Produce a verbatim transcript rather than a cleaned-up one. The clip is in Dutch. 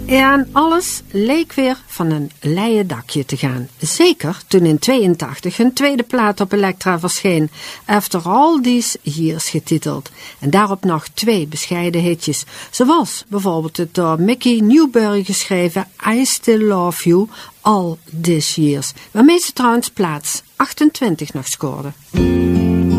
En alles leek weer van een leien dakje te gaan. Zeker toen in tweeëntachtig hun tweede plaat op Elektra verscheen, After All These Years getiteld. En daarop nog twee bescheiden hitjes, zoals bijvoorbeeld het door Mickey Newbury geschreven I Still Love You All These Years, waarmee ze trouwens plaats achtentwintig nog scoorde.